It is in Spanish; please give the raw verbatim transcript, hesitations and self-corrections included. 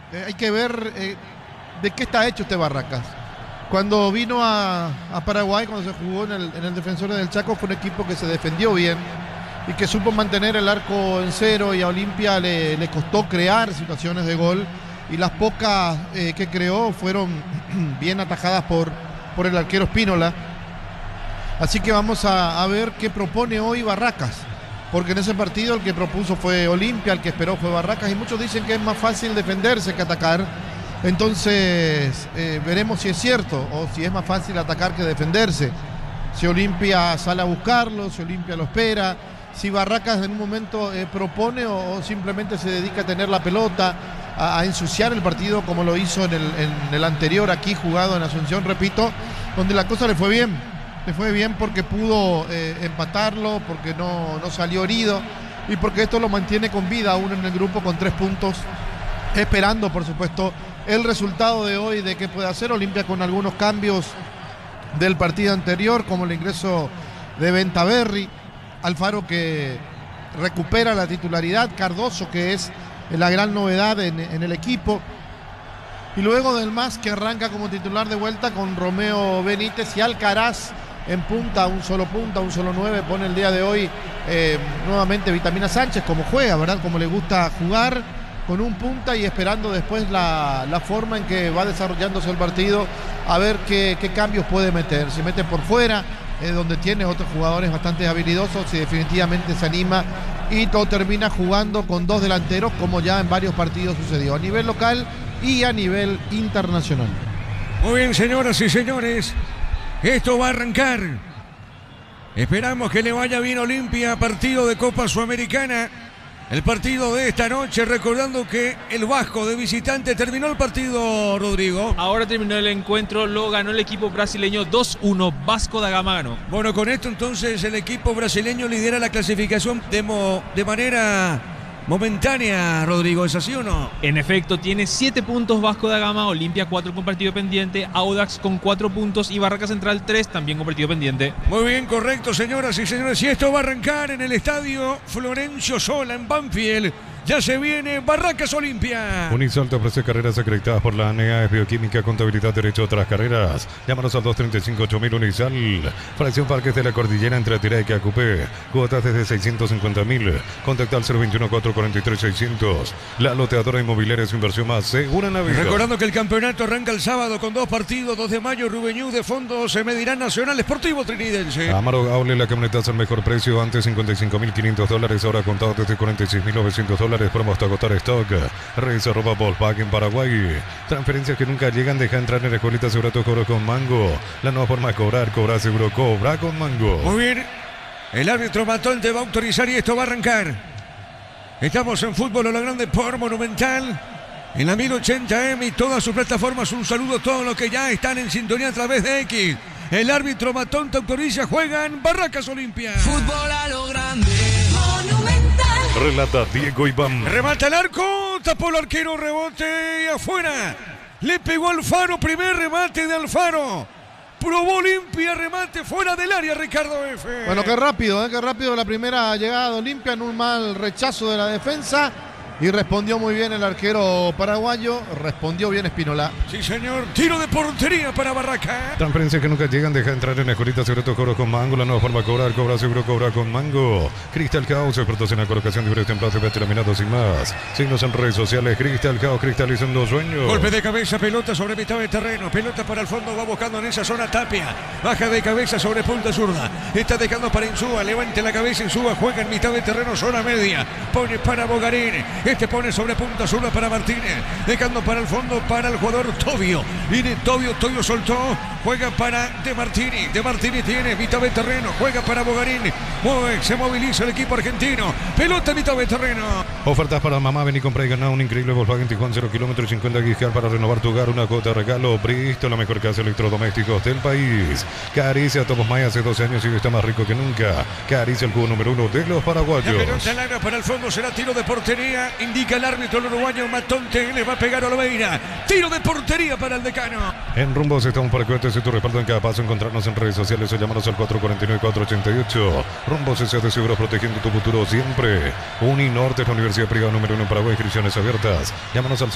eh, hay que ver eh, de qué está hecho este Barracas. Cuando vino a, a Paraguay, cuando se jugó en el, en el Defensores del Chaco, fue un equipo que se defendió bien y que supo mantener el arco en cero, y a Olimpia le, le costó crear situaciones de gol, y las pocas eh, que creó fueron bien atajadas por, por el arquero Espínola. Así que vamos a, a ver qué propone hoy Barracas, porque en ese partido el que propuso fue Olimpia, el que esperó fue Barracas, y muchos dicen que es más fácil defenderse que atacar. Entonces eh, veremos si es cierto o si es más fácil atacar que defenderse. Si Olimpia sale a buscarlo, si Olimpia lo espera, si Barracas en un momento eh, propone o, o simplemente se dedica a tener la pelota, a, a ensuciar el partido como lo hizo en el, en el anterior aquí jugado en Asunción, repito, donde la cosa le fue bien. Le fue bien porque pudo eh, empatarlo, porque no, no salió herido y porque esto lo mantiene con vida aún en el grupo con tres puntos, esperando por supuesto el resultado de hoy, de qué puede hacer Olimpia con algunos cambios del partido anterior, como el ingreso de Bentaberri, Alfaro que recupera la titularidad, Cardoso que es la gran novedad en, en el equipo, y luego del Mas que arranca como titular de vuelta con Romeo Benítez y Alcaraz en punta, un solo punta, un solo nueve, pone el día de hoy eh, nuevamente Vitamina Sánchez como juega, ¿verdad? Como le gusta jugar, con un punta y esperando después la, la forma en que va desarrollándose el partido, a ver qué, qué cambios puede meter, si mete por fuera, eh, donde tiene otros jugadores bastante habilidosos, si definitivamente se anima y todo termina jugando con dos delanteros, como ya en varios partidos sucedió, a nivel local y a nivel internacional. Muy bien, señoras y señores, esto va a arrancar. Esperamos que le vaya bien a Olimpia, partido de Copa Sudamericana. El partido de esta noche, recordando que el Vasco de visitante terminó el partido, Rodrigo. Ahora terminó el encuentro, lo ganó el equipo brasileño dos uno, Vasco da Gama ganó. Bueno, con esto entonces el equipo brasileño lidera la clasificación de, mo, de manera momentánea, Rodrigo, ¿es así o no? En efecto, tiene siete puntos Vasco da Gama, Olimpia cuatro con partido pendiente, Audax con cuatro puntos y Barraca Central tres también con partido pendiente. Muy bien, correcto, señoras y señores, y esto va a arrancar en el estadio Florencio Sola en Banfield. Ya se viene Barracas Olimpia. Unisol te ofrece carreras acreditadas por la A N A, es bioquímica, contabilidad, derecho a otras carreras. Llámanos al dos treinta y cinco, ocho mil Unisol. Fracción Parques de la Cordillera entre Tirá y Cacupé. Cuotas desde seiscientos cincuenta mil. Contacta al cero veintiuno, cuatrocientos cuarenta y tres, seiscientos. La loteadora inmobiliaria es su inversión más segura en la vida. Recordando que el campeonato arranca el sábado con dos partidos. dos de mayo, Rubeñú de fondo se medirá Nacional Esportivo Trinidense. Amaro Aule, la camioneta al mejor precio. Antes cincuenta y cinco mil quinientos dólares, ahora contado desde cuarenta y seis mil novecientos dólares. Promo hasta agotar stock. Redes arroba Volkswagen Paraguay. Transferencias que nunca llegan. Deja entrar en la escuelita Seguro tu cobro con Mango. La nueva forma de cobrar. Cobra seguro. Cobra con Mango. Muy bien. El árbitro Matón te va a autorizar y esto va a arrancar. Estamos en Fútbol a la Grande por Monumental. En la mil ochenta M y todas sus plataformas. Un saludo a todos los que ya están en sintonía a través de X. El árbitro Matón te autoriza. Juegan Barracas Olimpia. Fútbol a lo grande. Monumental. Relata Diego Iván. Remata el arco. Tapó el arquero. Rebote y afuera. Le pegó Alfaro. Primer remate de Alfaro. Probó Olimpia. Remate fuera del área. Ricardo F. Bueno, qué rápido, ¿eh? Qué rápido la primera llegada de Olimpia en un mal rechazo de la defensa. Y respondió muy bien el arquero paraguayo, respondió bien Espínola. Sí, señor. Tiro de portería para Barraca. Transferencias que nunca llegan. Deja entrar en la escuelita Seguro Cobro con Mango. La nueva forma de cobrar. Cobra seguro, cobra con Mango. Crystal House, expertos en la colocación de libres templados de laminados y más. Signos en redes sociales. Crystal House, cristalizando sueños. Golpe de cabeza, pelota sobre mitad de terreno. Pelota para el fondo, va buscando en esa zona Tapia. Baja de cabeza sobre punta zurda. Está dejando para Insúa. Levante la cabeza Insúa. Juega en mitad de terreno, zona media. Pone para Bogarín. Este pone sobre punta zurda para Martínez. Dejando para el fondo para el jugador Tobio. Viene Tobio, Tobio soltó. Juega para De Martini. De Martini tiene mitad de terreno. Juega para Bogarín. Mueve, se moviliza el equipo argentino. Pelota mitad de terreno. Ofertas para mamá. Ven y compra y gana un increíble Volkswagen Tiguan cero kilómetros cincuenta gigas para renovar tu hogar. Una cuota de regalo. Bristol, la mejor casa de electrodomésticos del país. Caricia Tomos May hace doce años y está más rico que nunca. Caricia, el juego número uno de los paraguayos. La pelota larga para el fondo. Será tiro de portería. Indica el árbitro el uruguayo Matonte. Le va a pegar a Oliveira. Tiro de portería para el decano. En Rumbos estamos para cuentas y tu respaldo en cada paso. Encontrarnos en redes sociales o llamarnos al cuatro cuatro nueve, cuatro ocho ocho. Rumbos S A de Seguros, protegiendo tu futuro siempre. Uninorte es la universidad privada número uno en Paraguay. Inscripciones abiertas. Llámanos al